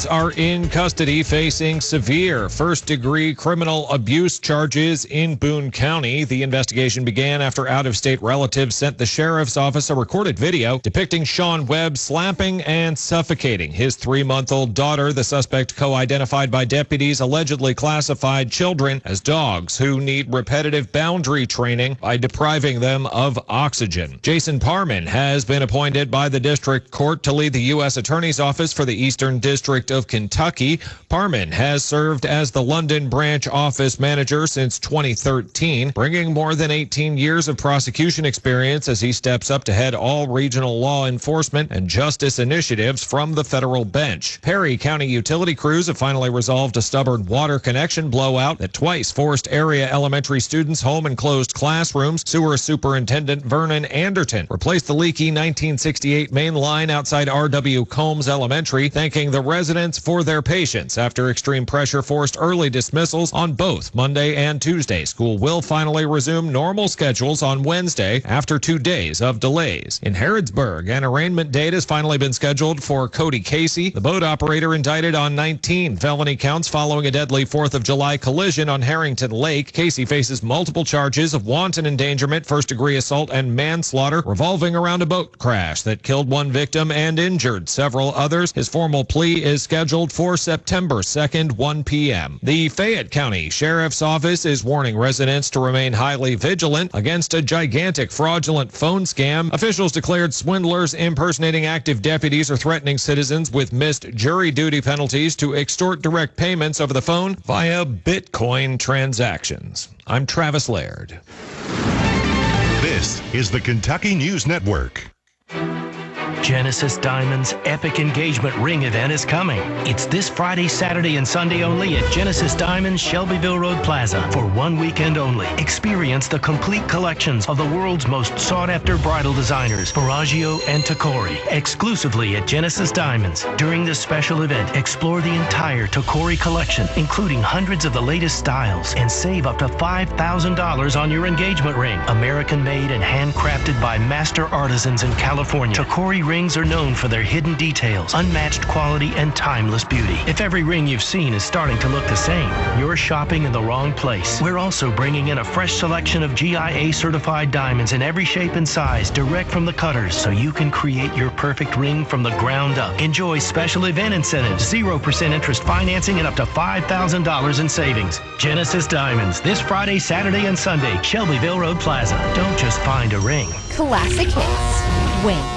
both are in custody facing severe first-degree criminal abuse charges in Boone County. The investigation began after out-of-state relatives sent the sheriff's office a recorded video depicting Sean Webb slapping and suffocating his 3-month-old daughter. The suspect, co-identified by deputies, allegedly classified children as dogs who need repetitive boundary training by depriving them of oxygen. Jason Parman has been appointed by the district court to lead the U.S. Attorney's Office for the Eastern District of Kentucky. Parman has served as the London branch office manager since 2013, bringing more than 18 years of prosecution experience as he steps up to head all regional law enforcement and justice initiatives from the federal bench. Perry County utility crews have finally resolved a stubborn water connection blowout that twice forced area elementary students home and closed classrooms. Sewer Superintendent Vernon Anderton replaced the leaky 1968 main line outside R.W. Combs Elementary, thanking the residents for their patience after extreme pressure forced early dismissals on both Monday and Tuesday. School will finally resume normal schedules on Wednesday after 2 days of delays. In Harrodsburg, an arraignment date has finally been scheduled for Cody Casey, the boat operator indicted on 19 felony counts following a deadly 4th of July collision on Harrington Lake. Casey faces multiple charges of wanton endangerment, first-degree assault, and manslaughter revolving around a boat crash that killed one victim and injured several others. His formal plea is scheduled for September 2nd, 1 p.m. The Fayette County Sheriff's Office is warning residents to remain highly vigilant against a gigantic fraudulent phone scam. Officials declared swindlers impersonating active deputies are threatening citizens with missed jury duty penalties to extort direct payments over the phone via Bitcoin transactions. I'm Travis Laird. This is the Kentucky News Network. Genesis Diamonds' epic engagement ring event is coming. It's this Friday, Saturday, and Sunday only at Genesis Diamonds, Shelbyville Road Plaza. For 1 weekend only, experience the complete collections of the world's most sought-after bridal designers, Bellagio and Tacori, exclusively at Genesis Diamonds. During this special event, explore the entire Tacori collection, including hundreds of the latest styles, and save up to $5,000 on your engagement ring. American-made and handcrafted by master artisans in California, Tacori rings are known for their hidden details, unmatched quality, and timeless beauty. If every ring you've seen is starting to look the same, you're shopping in the wrong place. We're also bringing in a fresh selection of GIA-certified diamonds in every shape and size, direct from the cutters, so you can create your perfect ring from the ground up. Enjoy special event incentives, 0% interest financing, and up to $5,000 in savings. Genesis Diamonds, this Friday, Saturday, and Sunday, Shelbyville Road Plaza. Don't just find a ring. Classic hits. Win.